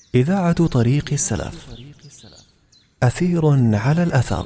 إذاعة طريق السلف. أثير على الأثر.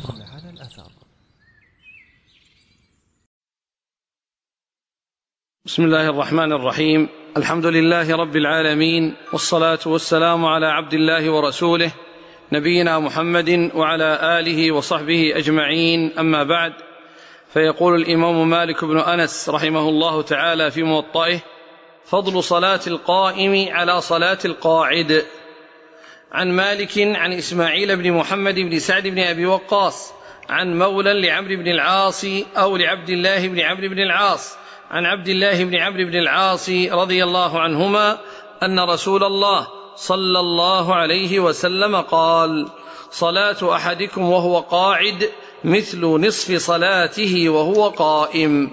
بسم الله الرحمن الرحيم. الحمد لله رب العالمين، والصلاة والسلام على عبد الله ورسوله نبينا محمد وعلى آله وصحبه أجمعين، أما بعد. فيقول الإمام مالك بن أنس رحمه الله تعالى في موطئه: فضل صلاة القائم على صلاة القاعد. عن مالك عن إسماعيل بن محمد بن سعد بن أبي وقاص عن مولى لعمرو بن العاص أو لعبد الله بن عمرو بن العاص عن عبد الله بن عمرو بن العاص رضي الله عنهما أن رسول الله صلى الله عليه وسلم قال: صلاة أحدكم وهو قاعد مثل نصف صلاته وهو قائم.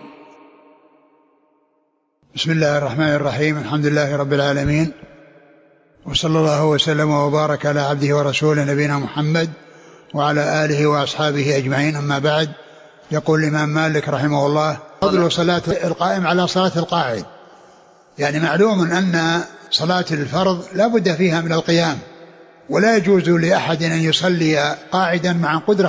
بسم الله الرحمن الرحيم. الحمد لله رب العالمين، وصلى الله وسلم وبارك على عبده ورسوله نبينا محمد وعلى آله وأصحابه أجمعين، أما بعد. يقول الإمام مالك رحمه الله: فضل صلاة القائم على صلاة القاعد. يعني معلوم أن صلاة الفرض لا بد فيها من القيام، ولا يجوز لأحد أن يصلي قاعدا مع القدرة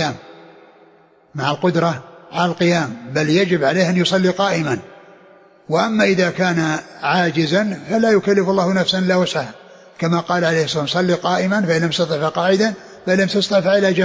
على القيام، بل يجب عليه أن يصلي قائما. وأما إذا كان عاجزا فلا يكلف الله نفسا إلا وسعها، كما قال عليه الصلاة والسلام: صل قائما فإن لم تستطع فقاعدا فإن لم تستطع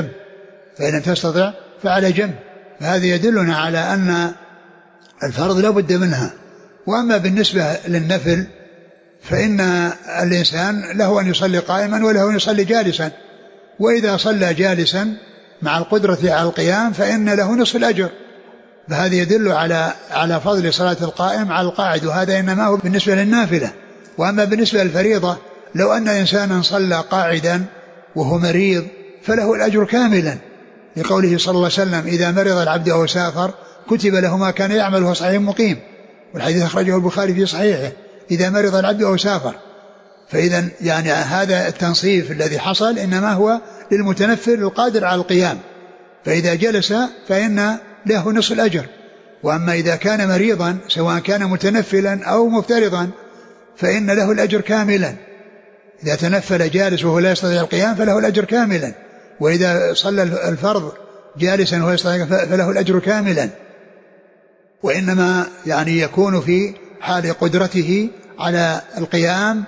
فعلى جنب. فهذا يدلنا على أن الفرض لا بد منها. وأما بالنسبة للنفل فإن الإنسان له أن يصلي قائما وله أن يصلي جالسا، وإذا صلى جالسا مع القدرة على القيام فإن له نصف الأجر. فهذا يدل على فضل صلاة القائم على القاعد، وهذا إنما هو بالنسبة للنافلة. وأما بالنسبة للفريضة، لو أن إنسانا صلى قاعدا وهو مريض فله الأجر كاملا، لقوله صلى الله عليه وسلم: إذا مرض العبد أو سافر كتب له ما كان يعمل وهو صحيح مقيم. والحديث أخرجه البخاري في صحيحه: إذا مرض العبد أو سافر. فإذا يعني هذا التنصيف الذي حصل إنما هو للمتنفل القادر على القيام، فإذا جلس فإن له نصف الأجر. وأما إذا كان مريضا سواء كان متنفلا أو مفترضا فإن له الأجر كاملا. إذا تنفل جالس وهو لا يستطيع القيام فله الأجر كاملا، وإذا صلى الفرض جالسا وهو يستطيع فله الأجر كاملا. وإنما يعني يكون في حال قدرته على القيام،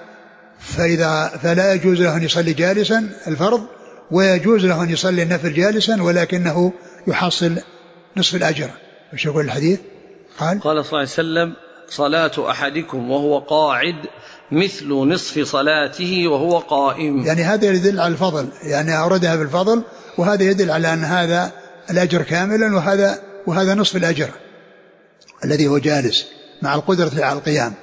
فلا يجوز له أن يصلي جالسا الفرض، ويجوز له أن يصلي النفل جالسا، ولكنه يحصل نصف الأجر. وش يقول الحديث؟ قال صلى الله عليه وسلم: صلاة أحدكم وهو قاعد مثل نصف صلاته وهو قائم. يعني هذا يدل على الفضل، يعني أوردها بالفضل، وهذا يدل على أن هذا الأجر كاملا، وهذا نصف الأجر الذي هو جالس مع القدرة على القيام.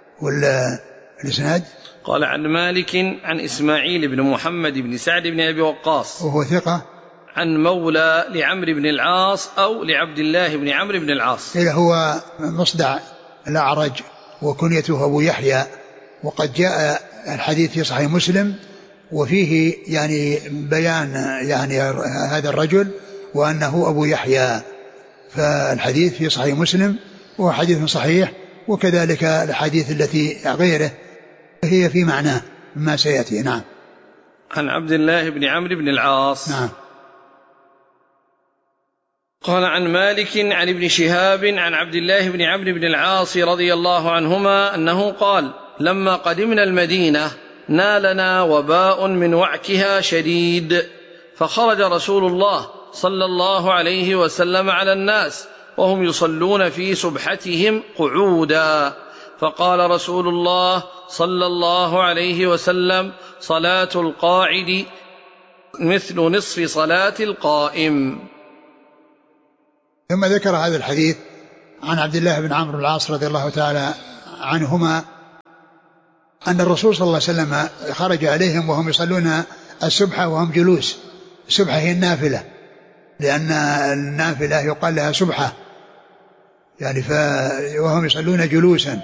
والإسناد قال: عن مالك عن إسماعيل بن محمد بن سعد بن أبي وقاص وهو ثقة، عن مولى لعمرو بن العاص أو لعبد الله بن عمرو بن العاص. هو مصدع الأعرج وكنيته أبو يحيى، وقد جاء الحديث في صحيح مسلم وفيه يعني بيان يعني هذا الرجل وأنه أبو يحيى. فالحديث في صحيح مسلم وهو حديث صحيح، وكذلك الحديث التي غيره هي في معناه ما سيأتي. نعم. عن عبد الله بن عمرو بن العاص. نعم. قال: عن مالك عن ابن شهاب عن عبد الله بن عمرو بن العاص رضي الله عنهما أنه قال: لما قدمنا المدينة نالنا وباء من وعكها شديد، فخرج رسول الله صلى الله عليه وسلم على الناس وهم يصلون في سبحتهم قعودا، فقال رسول الله صلى الله عليه وسلم: صلاة القاعد مثل نصف صلاة القائم. ثم ذكر هذا الحديث عن عبد الله بن عمرو بن العاص رضي الله تعالى عنهما أن الرسول صلى الله عليه وسلم خرج عليهم وهم يصلون السبحة وهم جلوس. السبحة هي النافلة، لأن النافلة يقال لها سبحة يعني، وهم يصلون جلوسا.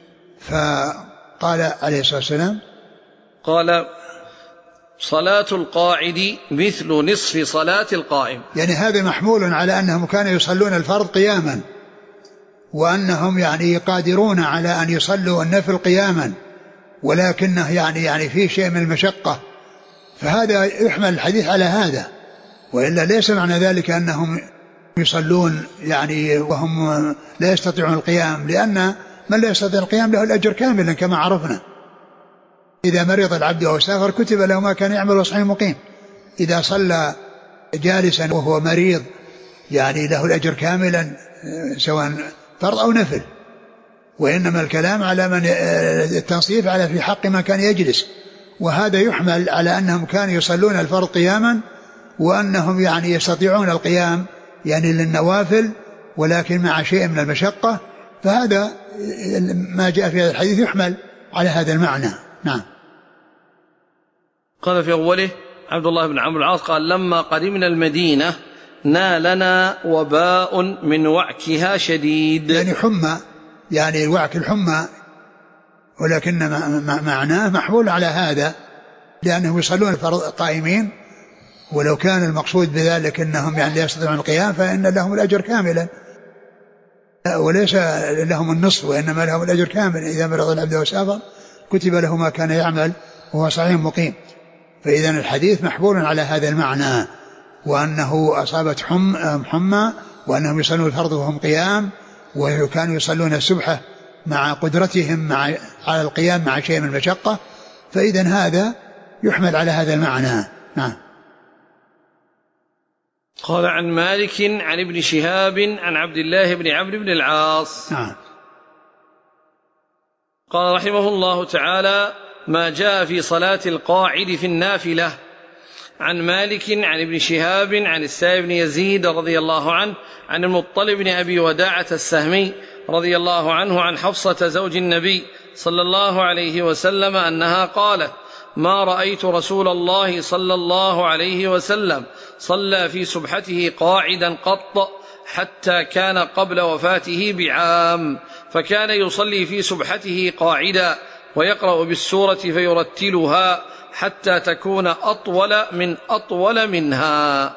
فقال عليه الصلاة والسلام: قال: صلاة القاعد مثل نصف صلاة القائم. يعني هذا محمول على أنهم كانوا يصلون الفرض قياما، وأنهم يعني قادرون على أن يصلوا النفل قياما، ولكنه يعني فيه شيء من المشقة، فهذا يحمل الحديث على هذا. وإلا ليس معنى ذلك أنهم يصلون يعني وهم لا يستطيعون القيام، لأن من لا يستطيع القيام له الأجر كاملا كما عرفنا. إذا مرض العبد أو سافر كتب له ما كان يعمل وصحيح مقيم. إذا صلى جالسا وهو مريض يعني له الأجر كاملا سواء فرض أو نفل. وإنما الكلام على من التنصيف على في حق من كان يجلس، وهذا يحمل على أنهم كانوا يصلون الفرض قياما، وأنهم يعني يستطيعون القيام يعني للنوافل ولكن مع شيء من المشقة. فهذا ما جاء في هذا الحديث يحمل على هذا المعنى. نعم. قال في أوله عبد الله بن عمرو العاص قال لما قدمنا المدينة نالنا وباء من وعكها شديد، يعني حمى، يعني وعك الحمى، ولكن معناه محمول على هذا لأنهم يصلون الفرض قائمين، ولو كان المقصود بذلك أنهم يعني لا يستطيعون القيام فإن لهم الأجر كاملا وليس لهم النصف، وإنما لهم الأجر كامل. إذا مرض العبد وسافر كتب له ما كان يعمل وهو صحيح مقيم. فإذا الحديث محمول على هذا المعنى، وأنه أصابت حمى، وأنهم يصلون الفرض وهم قيام، وكانوا يصلون السبحة مع قدرتهم على القيام مع شيء من المشقة. فإذا هذا يحمل على هذا المعنى. نعم. قال عن مالك عن ابن شهاب عن عبد الله بن عمرو بن العاص. نعم. قال رحمه الله تعالى ما جاء في صلاة القاعد في النافلة. عن مالك عن ابن شهاب عن السائب بن يزيد رضي الله عنه عن المطلب بن أبي وداعة السهمي رضي الله عنه عن حفصة زوج النبي صلى الله عليه وسلم أنها قالت ما رأيت رسول الله صلى الله عليه وسلم صلى في سبحته قاعدا قط حتى كان قبل وفاته بعام، فكان يصلي في سبحته قاعدا ويقرأ بالسورة فيرتلها حتى تكون أطول منها.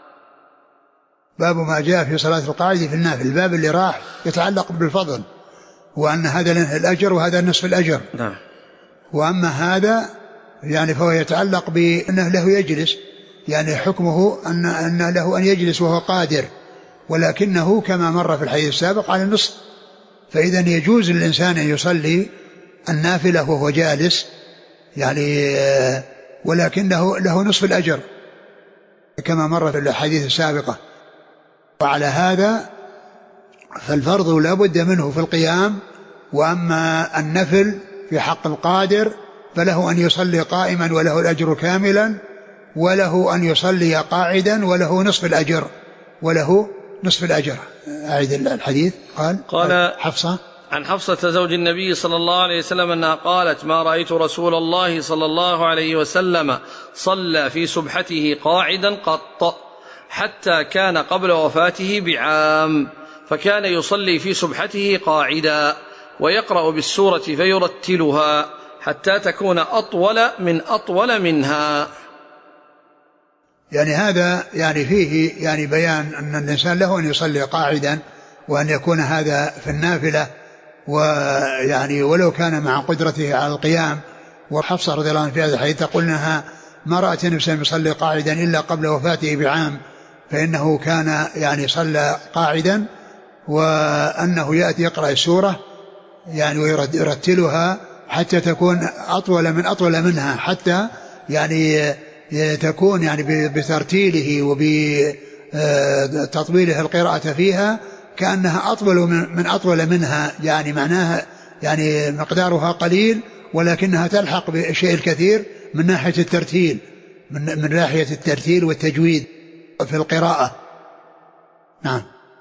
باب ما جاء في صلاة القاعد في النافل. الباب اللي راح يتعلق بالفضل، وأن هذا الأجر وهذا نصف الأجر. نعم. وأما هذا يعني فهو يتعلق بأنه له يجلس، يعني حكمه أن له أن يجلس وهو قادر، ولكنه كما مر في الحديث السابق على النصف. فإذا يجوز للإنسان أن يصلي النافلة وهو جالس يعني، ولكنه له نصف الأجر كما مر في الحديث السابقة. وعلى هذا فالفرض لا بد منه في القيام، وأما النفل في حق القادر فله أن يصلي قائما وله الأجر كاملا، وله أن يصلي قاعدا وله نصف الأجر، وله نصف الأجر. أعيد الحديث. قال حفصة عن حفصة زوج النبي صلى الله عليه وسلم أنها قالت ما رأيت رسول الله صلى الله عليه وسلم صلى في سبحته قاعدا قط حتى كان قبل وفاته بعام، فكان يصلي في سبحته قاعدا ويقرأ بالسورة فيرتلها حتى تكون أطول منها. يعني هذا يعني فيه يعني بيان أن الإنسان له أن يصلي قاعدا، وأن يكون هذا في النافلة، ويعني ولو كان مع قدرته على القيام. وحفصة رضي الله عنها في هذا الحديث تقول أنها ما رأت نفسه يصلي قاعدا إلا قبل وفاته بعام، فإنه كان يعني صلى قاعدا، وأنه يأتي يقرأ السورة يعني ويرتلها حتى تكون أطول منها، حتى يعني تكون يعني بترتيله وبتطويله القراءة فيها كأنها أطول منها، يعني معناها يعني مقدارها قليل ولكنها تلحق بالشيء الكثير من ناحية الترتيل، من ناحية الترتيل والتجويد في القراءة. نعم.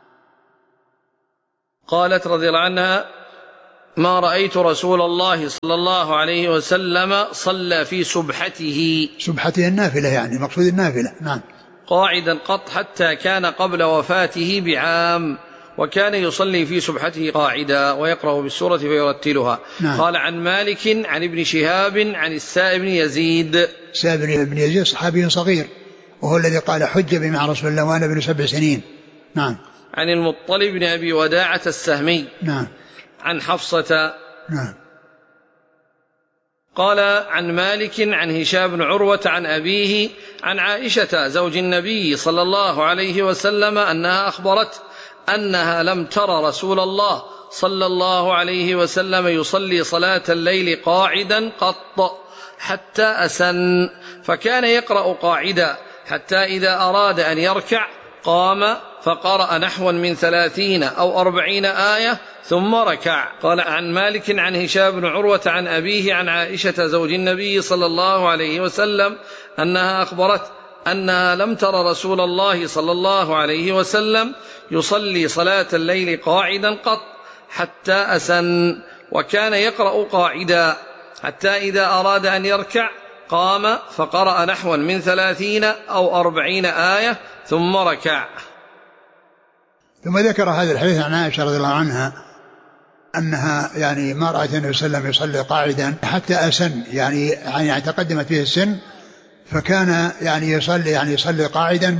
قالت رضي الله عنها ما رأيت رسول الله صلى الله عليه وسلم صلى في سبحته النافلة، يعني مقصود النافلة. نعم. قاعدا قط حتى كان قبل وفاته بعام، وكان يصلي في سبحته قاعدا ويقرأ بالسورة فيرتلها. نعم. قال عن مالك عن ابن شهاب عن السائب بن يزيد. السائب بن يزيد صحابي صغير، وهو الذي قال حج بي مع رسول الله وأنا ابن 7 سنين. نعم. عن المطلب بن أبي وداعة السهمي. نعم. عن حفصة. نعم. قال عن مالك عن هشام بن عروة عن أبيه عن عائشة زوج النبي صلى الله عليه وسلم أنها أخبرت أنها لم تر رسول الله صلى الله عليه وسلم يصلي صلاة الليل قاعدا قط حتى أسن، فكان يقرأ قاعدا حتى إذا أراد أن يركع قام فقرأ نحوا من 30 أو 40 آية ثم ركع. قال عن مالك عن هشام بن عروة عن أبيه عن عائشة زوج النبي صلى الله عليه وسلم أنها أخبرت أنها لم تر رسول الله صلى الله عليه وسلم يصلي صلاة الليل قاعدا قط حتى أسن، وكان يقرأ قاعدا حتى إذا أراد أن يركع قام فقرأ نحوا من 30 أو 40 آية ثم ركع. ثم ذكر هذا الحديث عن عائشة رضي الله عنها أنها يعني ما رأت النبي صلى الله عليه وسلم يصلي قاعدا حتى أسن، يعني تقدمت فيه السن، فكان يعني يصلي قاعدا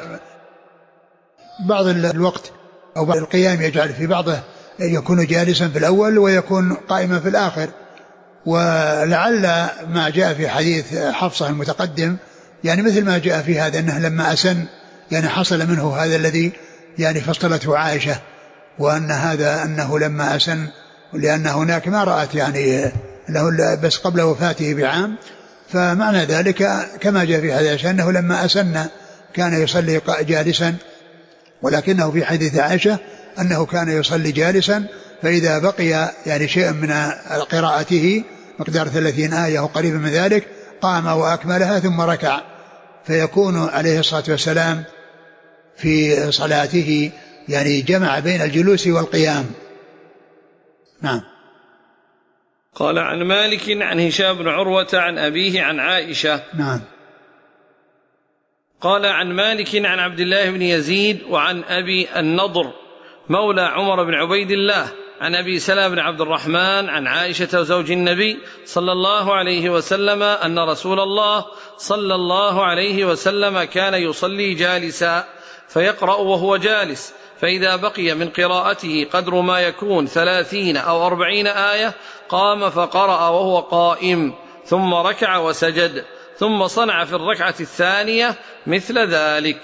بعض الوقت أو بعض القيام يجعل في بعضه يكون جالسا في الأول ويكون قائما في الآخر. ولعل ما جاء في حديث حفصة المتقدم يعني مثل ما جاء في هذا أنه لما أسن يعني حصل منه هذا الذي يعني فصلته عائشة، وأن هذا أنه لما أسن لأن هناك ما رأت يعني له بس قبل وفاته بعام، فمعنى ذلك كما جاء في حديث أنه لما أسن كان يصلي جالسا، ولكنه في حديث عائشة أنه كان يصلي جالسا، فإذا بقي يعني شيء من قراءته مقدار 30 آية وقريبا من ذلك قام وأكملها ثم ركع، فيكون عليه الصلاة والسلام في صلاته يعني جمع بين الجلوس والقيام. نعم. قال عن مالك عن هشام بن عروة عن أبيه عن عائشة. نعم. قال عن مالك عن عبد الله بن يزيد وعن أبي النضر مولى عمر بن عبيد الله عن أبي سلمة بن عبد الرحمن عن عائشة زوج النبي صلى الله عليه وسلم أن رسول الله صلى الله عليه وسلم كان يصلي جالسا فيقرأ وهو جالس، فإذا بقي من قراءته قدر ما يكون 30 أو 40 آية قام فقرأ وهو قائم ثم ركع وسجد، ثم صنع في الركعة الثانية مثل ذلك.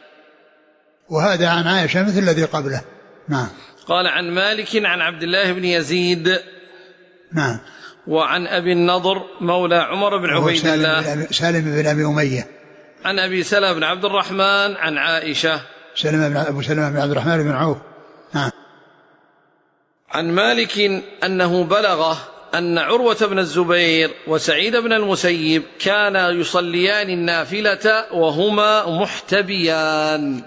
وهذا عن عائشة مثل الذي قبله. نعم. قال عن مالك عن عبد الله بن يزيد. نعم. وعن أبي النضر مولى عمر بن عبيد الله سالم بن أبي أمية عن أبي سلمة بن عبد الرحمن عن عائشة أبو سلمة بن عبد الرحمن بن عوف. نعم. عن مالك أنه بلغه أن عروة بن الزبير وسعيد بن المسيب كانا يصليان النافلة وهما محتبيان.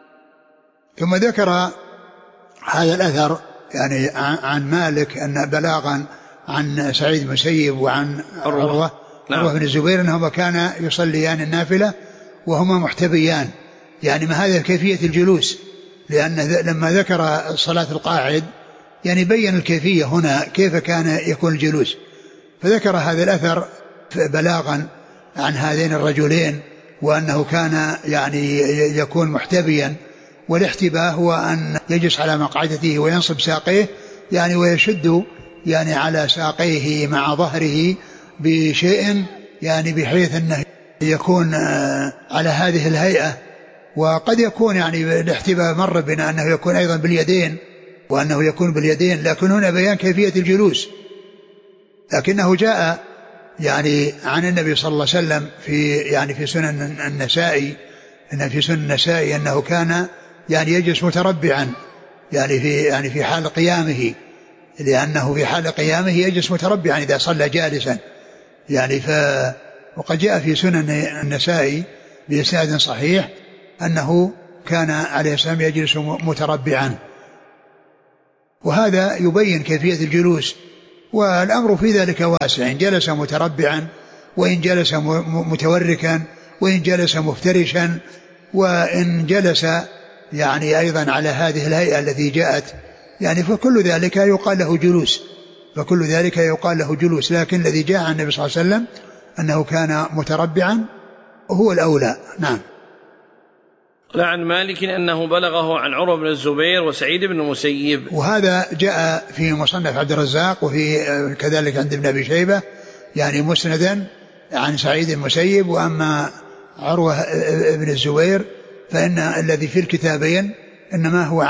ثم ذكر هذا الأثر يعني عن مالك أن بلاغا عن سعيد بن المسيب وعن عروة بن الزبير أنهما كانا يصليان النافلة وهما محتبيان، يعني ما هذا كيفية الجلوس، لأن لما ذكر صلاة القاعد يعني بين الكيفية هنا كيف كان يكون الجلوس، فذكر هذا الأثر بلاغا عن هذين الرجلين وأنه كان يعني يكون محتبيا، والاحتباء هو أن يجلس على مقعدته وينصب ساقيه يعني ويشد يعني على ساقيه مع ظهره بشيء يعني بحيث أنه يكون على هذه الهيئة. وقد يكون يعني الاحتباء مر بنا أنه يكون أيضا باليدين وأنه يكون باليدين، لكن هنا بيان كيفية الجلوس. لكنه جاء يعني عن النبي صلى الله عليه وسلم في سنن النسائي أنه كان يعني يجلس متربعا يعني في حال قيامه، لأنه في حال قيامه يجلس متربعا إذا صلى جالسا يعني وقد جاء في سنن النسائي بإسناد صحيح أنه كان عليه السلام يجلس متربعا، وهذا يبين كيفية الجلوس. والأمر في ذلك واسع، إن جلس متربعا وإن جلس متوركا وإن جلس مفترشا وإن جلس يعني أيضا على هذه الهيئة التي جاءت يعني فكل ذلك يقال له جلوس، لكن الذي جاء عن النبي صلى الله عليه وسلم أنه كان متربعا وهو الأولى. نعم. عن مالك أنه بلغه عن عروة بن الزبير وسعيد بن المسيب، وهذا جاء في مصنف عبد الرزاق وفي كذلك عند ابن أبي شيبة يعني مسندا عن سعيد المسيب. وأما عروة ابن الزبير فإن الذي في الكتابين إنما هو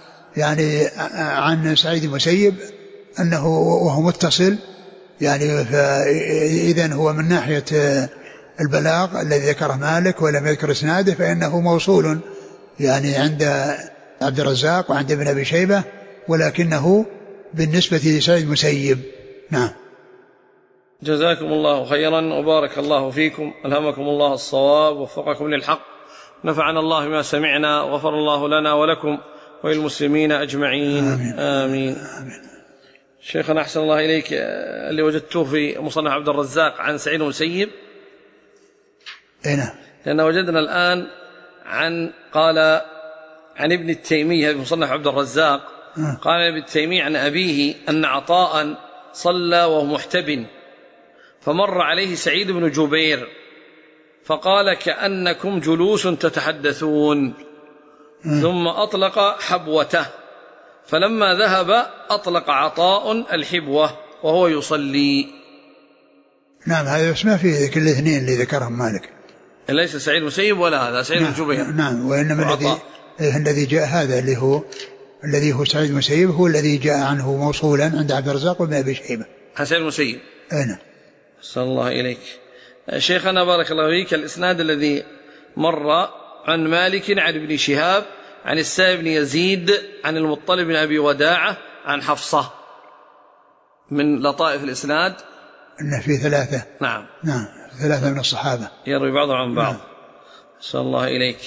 عن سعيد المسيب أنه وهو متصل، يعني فإذن هو من ناحية البلاغ الذي ذكره مالك ولم يذكر اسناده فإنه موصول يعني عند عبد الرزاق وعند ابن أبي شيبة، ولكنه بالنسبة لسعيد المسيب. نعم. جزاكم الله خيرا وبارك الله فيكم، ألهمكم الله الصواب ووفقكم للحق، نفعنا الله بما سمعنا وغفر الله لنا ولكم وللمسلمين أجمعين. آمين. آمين. آمين. شيخنا أحسن الله إليك، اللي وجدته في مصنف عبد الرزاق عن سعيد المسيب هنا، لأن وجدنا الآن قال عن ابن التيمية في مصنف عبد الرزاق قال ابن التيمية عن أبيه أن عطاء صلى وهو محتب فمر عليه سعيد بن جبير فقال كأنكم جلوس تتحدثون، ثم أطلق حبوته، فلما ذهب أطلق عطاء الحبوة وهو يصلي. نعم. هذا اسمه في ذكر الاثنين اللي ذكرهم مالك، ليس سعيد مسيب ولا هذا سعيد بن جبير. نعم. وإنما الذي جاء هذا الذي هو سعيد المسيب هو الذي جاء عنه موصولا عند عبد الرزاق وابن أبي شيبة عن سعيد المسيب. أنا صلى الله إليك. شيخنا بارك الله فيك، الإسناد الذي مر عن مالك عن ابن شهاب عن السائب بن يزيد عن المطلب بن أبي وداعة عن حفصة، من لطائف الإسناد أن في ثلاثة. نعم. نعم، ثلاثة من الصحابة يروي بعضهم عن بعض. نعم. صلى الله إليك.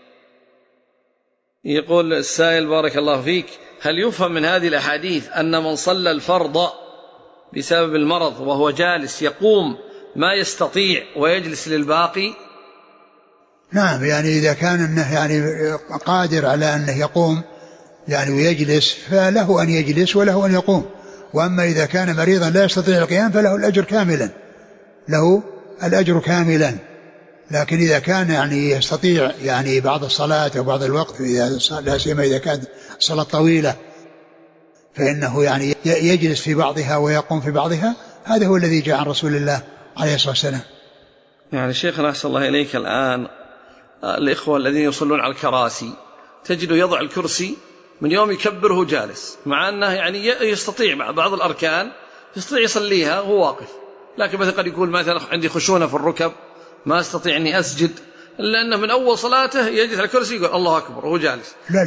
يقول السائل بارك الله فيك، هل يفهم من هذه الأحاديث أن من صلى الفرض بسبب المرض وهو جالس يقوم ما يستطيع ويجلس للباقي؟ نعم، يعني إذا كان أنه يعني قادر على أنه يقوم يعني ويجلس فله أن يجلس وله أن يقوم. وأما إذا كان مريضا لا يستطيع القيام فله الأجر كاملا، له الأجر كاملا. لكن إذا كان يعني يستطيع يعني بعض الصلاة أو بعض الوقت، لا سيما إذا كانت صلاة طويلة، فإنه يعني يجلس في بعضها ويقوم في بعضها. هذا هو الذي جاء عن رسول الله عليه الصلاة والسلام. يعني شيخنا أحسن الله إليك، الآن الإخوة الذين يصلون على الكراسي تجده يضع الكرسي من يوم يكبره جالس، مع أنه يعني يستطيع بعض الأركان يستطيع يصليها وهو واقف، لكن مثلا قد يقول مثلا عندي خشونة في الركب ما استطيع أني أسجد، إلا أنه من أول صلاته يجلس على الكرسي يقول الله أكبر وهو جالس. لا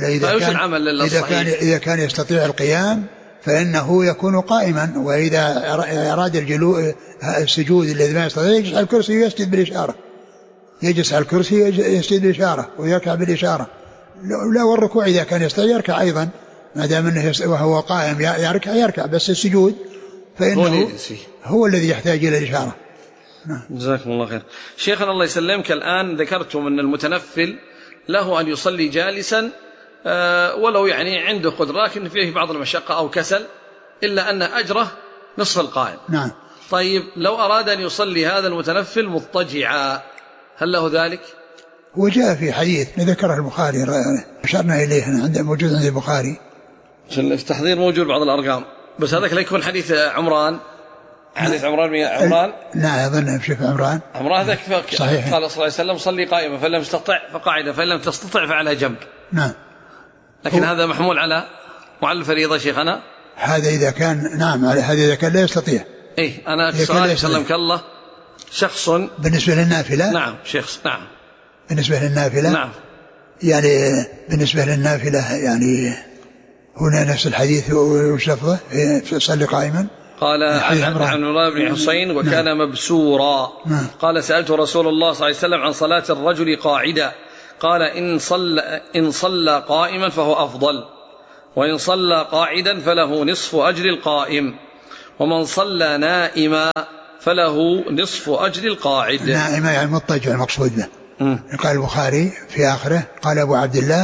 إذا كان يستطيع القيام فإنه يكون قائما، وإذا أراد السجود الذي ما يستطيع يجلس على الكرسي ويسجد بالإشارة، يجلس على الكرسي يسجد بالإشارة ويركع بالإشارة. لا، والركوع إذا كان يستطيع يركع أيضا، ما دام أنه وهو قائم يركع، بس السجود فإنه هو الذي يحتاج إلى الإشارة. جزاكم الله خير. شيخنا الله يسلمك، الآن ذكرتم أن المتنفل له أن يصلي جالسا ولو يعني عنده قدرة، لكن فيه بعض المشقة أو كسل، إلا أن أجره نصف القائم. نعم. طيب لو أراد أن يصلي هذا المتنفل مضطجعا هل له ذلك؟ وجاء في حديث ذكره البخاري أشرنا إليه، موجود عند البخاري في التحضير، موجود بعض الأرقام، بس هذاك لا يكون حديث عمران. حديث عمران لا أظن بشوف عمران هذاك صحيح. قال صلى الله عليه وسلم صلي قائما، فلم تستطع فقاعدا، فلم تستطع فعلى جنب. نعم. لكن هذا محمول على الفريضة شيخنا. هذا إذا كان هذا إذا كان لا يستطيع. إيه أنا سؤالي سلمك الله، شخص بالنسبة للنافلة. نعم شخص. نعم بالنسبة للنافلة. نعم. يعني بالنسبة للنافلة يعني هنا نفس الحديث وش لفظه في صلي قائما. قال عن عمران بن حسين وكان مبسورا. قال سألت رسول الله صلى الله عليه وسلم عن صلاة الرجل قاعدا، قال إن صلى قائما فهو أفضل، وإن صلى قاعدا فله نصف أجر القائم، ومن صلى نائما فله نصف أجر القاعد. نائما يعني مضطجع المقصود به. قال البخاري في آخره قال أبو عبد الله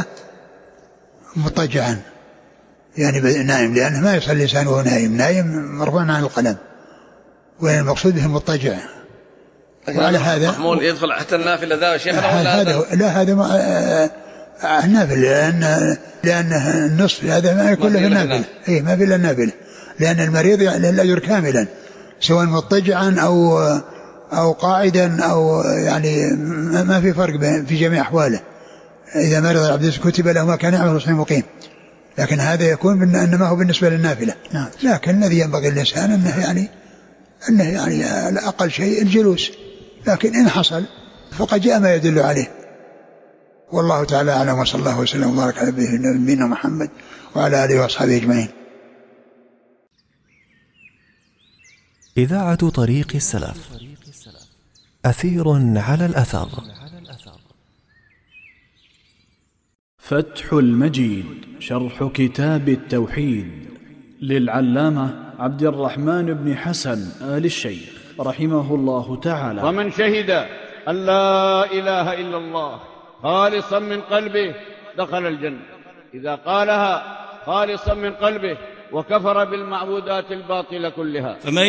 مضطجعا، يعني نائم، لأنه ما يصلي الإنسان وهو نائم مرفوع عن القلم، والمقصود به مضطجع. وعلى هذا محمول يدخل حتى النافلة ذا شيخنا هذا النافلة، لأن النصف هذا ما يكون له النافلة. ما في إلا النافلة، لأن المريض له الأجر كاملا، سواء مضطجعا أو قاعدا أو يعني ما في فرق في جميع أحواله. إذا مرض العبد كتب له ما كان يعمل صحيح مقيم، لكن هذا يكون إنما هو بالنسبة للنافلة. لكن الذي ينبغي الإنسان أنه يعني على أقل شيء الجلوس، لكن إن حصل فقد جاء ما يدل عليه. والله تعالى أعلم، وصلى الله وسلم وبارك على نبينا محمد وعلى آله وأصحابه أجمعين. إذاعة طريق السلف، أثير على الأثر. فتح المجيد شرح كتاب التوحيد للعلامة عبد الرحمن بن حسن آل الشيخ رحمه الله تعالى. ومن شهد أن لا إله إلا الله خالصا من قلبه دخل الجنة، إذا قالها خالصا من قلبه وكفر بالمعبودات الباطلة كلها.